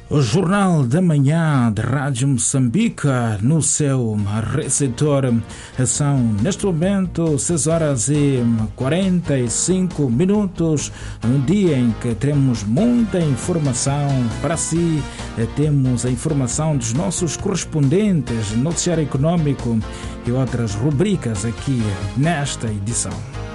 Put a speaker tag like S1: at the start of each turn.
S1: O Jornal da Manhã de Rádio Moçambique no seu receptor são neste momento 6 horas e 45 minutos, um dia em que temos muita informação para si. Temos a informação dos nossos correspondentes, noticiário econômico e outras rubricas aqui nesta edição.